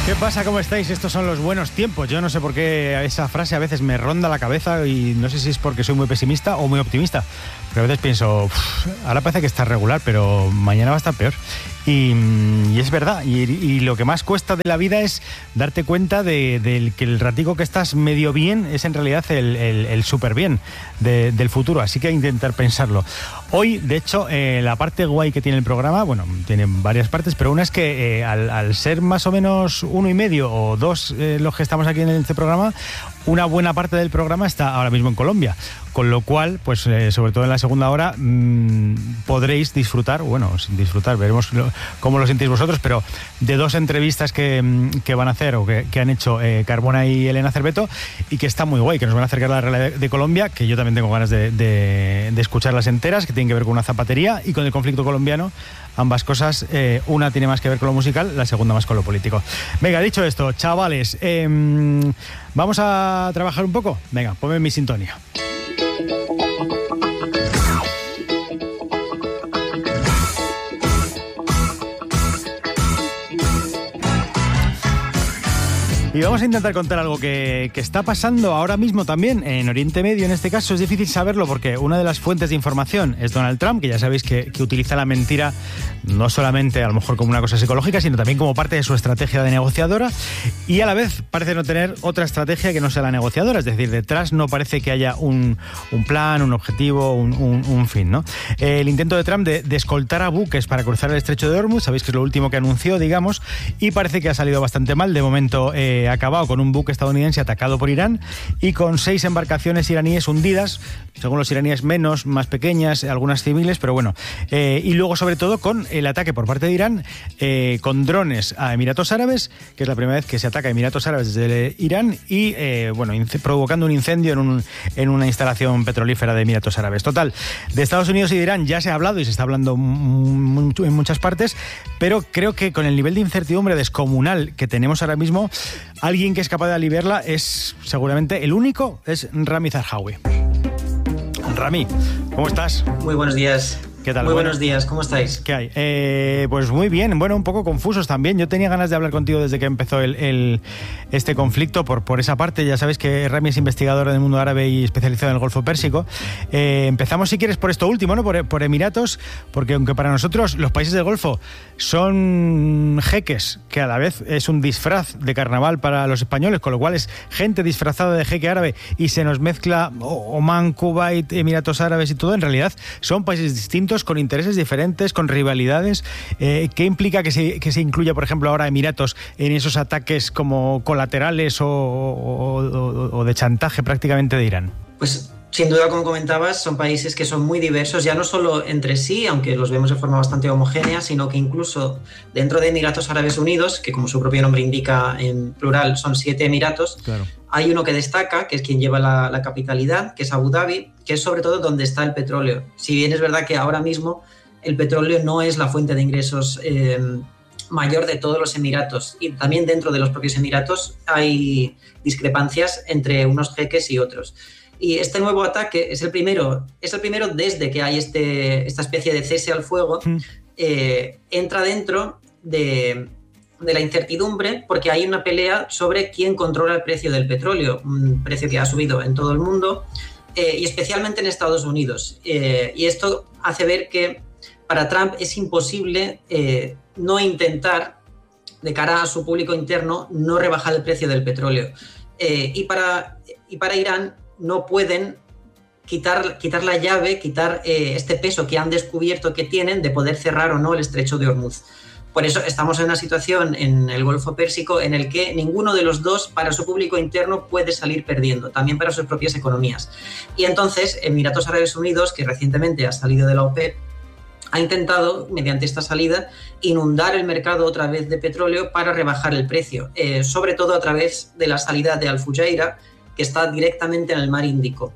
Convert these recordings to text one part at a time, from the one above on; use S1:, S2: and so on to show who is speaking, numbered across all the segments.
S1: ¿Qué pasa? ¿Cómo estáis? Estos son los buenos tiempos. Yo no sé por qué esa frase a veces me ronda la cabeza y no sé si es porque soy muy pesimista o muy optimista. Pero a veces pienso, ahora parece que está regular, pero mañana va a estar peor. Y es verdad, y lo que más cuesta de la vida es darte cuenta de que el ratico que estás medio bien es en realidad el súper bien del futuro, así que hay que intentar pensarlo. Hoy, de hecho, la parte guay que tiene el programa, bueno, tiene varias partes, pero una es que al ser más o menos 1,5 o 2 los que estamos aquí en este programa, una buena parte del programa está ahora mismo en Colombia, con lo cual, pues sobre todo en la segunda hora, podréis disfrutar, veremos cómo lo sentís vosotros, pero de 2 entrevistas que van a hacer o que han hecho Carbona y Elena Cerveto, y que está muy guay, que nos van a acercar a la realidad de Colombia, que yo también tengo ganas de escucharlas enteras, que tienen que ver con una zapatería y con el conflicto colombiano. Ambas cosas, una tiene más que ver con lo musical, la segunda más con lo político. Venga, dicho esto, chavales, ¿vamos a trabajar un poco? Venga, ponme mi sintonía. Y vamos a intentar contar algo que está pasando ahora mismo también en Oriente Medio. En este caso es difícil saberlo porque una de las fuentes de información es Donald Trump, que ya sabéis que utiliza la mentira no solamente a lo mejor como una cosa psicológica, sino también como parte de su estrategia de negociadora, y a la vez parece no tener otra estrategia que no sea la negociadora, es decir, detrás no parece que haya un plan, un objetivo, un fin, ¿no? El intento de Trump de escoltar a buques para cruzar el estrecho de Hormuz, sabéis que es lo último que anunció, digamos, y parece que ha salido bastante mal. De momento ha acabado con un buque estadounidense atacado por Irán y con 6 embarcaciones iraníes hundidas, según los iraníes más pequeñas, algunas civiles, pero bueno. Y luego, sobre todo, con el ataque por parte de Irán con drones a Emiratos Árabes, que es la primera vez que se ataca a Emiratos Árabes desde Irán, y provocando un incendio en una instalación petrolífera de Emiratos Árabes. Total, de Estados Unidos y de Irán ya se ha hablado y se está hablando en muchas partes, pero creo que con el nivel de incertidumbre descomunal que tenemos ahora mismo, alguien que es capaz de aliviarla es seguramente el único, es Rami Zarhawi. Rami, ¿cómo estás?
S2: Muy buenos días.
S1: ¿Qué tal?
S2: Muy buenos días, ¿cómo estáis?
S1: ¿Qué hay? Pues muy bien, bueno, un poco confusos también. Yo tenía ganas de hablar contigo desde que empezó este conflicto por esa parte. Ya sabes que Rami es investigador del mundo árabe y especializado en el Golfo Pérsico. Empezamos, si quieres, por esto último, ¿no? Por Emiratos, porque aunque para nosotros los países del Golfo son jeques, que a la vez es un disfraz de carnaval para los españoles, con lo cual es gente disfrazada de jeque árabe y se nos mezcla Omán, Kuwait, Emiratos Árabes y todo, en realidad son países distintos, con intereses diferentes, con rivalidades. ¿Qué implica que se incluya, por ejemplo, ahora Emiratos en esos ataques como colaterales o de chantaje prácticamente de Irán?
S2: Pues sin duda, como comentabas, son países que son muy diversos, ya no solo entre sí, aunque los vemos de forma bastante homogénea, sino que incluso dentro de Emiratos Árabes Unidos, que como su propio nombre indica en plural son 7 emiratos, claro, hay uno que destaca, que es quien lleva la capitalidad, que es Abu Dhabi, que es sobre todo donde está el petróleo. Si bien es verdad que ahora mismo el petróleo no es la fuente de ingresos mayor de todos los emiratos, y también dentro de los propios emiratos hay discrepancias entre unos jeques y otros. Y este nuevo ataque es el primero desde que hay esta especie de cese al fuego, entra dentro de la incertidumbre, porque hay una pelea sobre quién controla el precio del petróleo, un precio que ha subido en todo el mundo y especialmente en Estados Unidos. Y esto hace ver que para Trump es imposible no intentar, de cara a su público interno, no rebajar el precio del petróleo. Y para Irán no pueden quitar la llave, quitar este peso que han descubierto que tienen de poder cerrar o no el estrecho de Hormuz. Por eso estamos en una situación en el Golfo Pérsico en el que ninguno de los dos, para su público interno, puede salir perdiendo, también para sus propias economías. Y entonces Emiratos Árabes Unidos, que recientemente ha salido de la OPEP, ha intentado, mediante esta salida, inundar el mercado otra vez de petróleo para rebajar el precio, sobre todo a través de la salida de Al Fujairah, que está directamente en el mar Índico.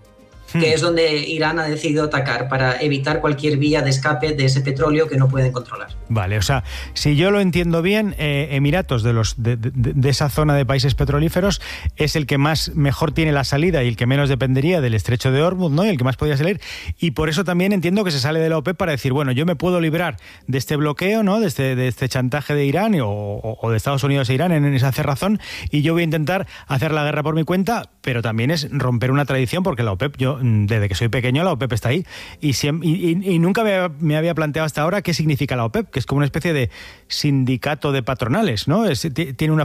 S2: que es donde Irán ha decidido atacar para evitar cualquier vía de escape de ese petróleo que no pueden controlar.
S1: Vale, o sea, si yo lo entiendo bien, Emiratos de esa zona de países petrolíferos es el que mejor tiene la salida y el que menos dependería del estrecho de Hormuz, ¿no? Y el que más podría salir. Y por eso también entiendo que se sale de la OPEP para decir, bueno, yo me puedo librar de este bloqueo, ¿no? De este chantaje de Irán o de Estados Unidos e Irán en esa cerrazón, y yo voy a intentar hacer la guerra por mi cuenta, pero también es romper una tradición, porque la OPEP, yo desde que soy pequeño, la OPEP está ahí, y nunca me había planteado hasta ahora qué significa la OPEP, que es como una especie de sindicato de patronales, ¿no? Tiene una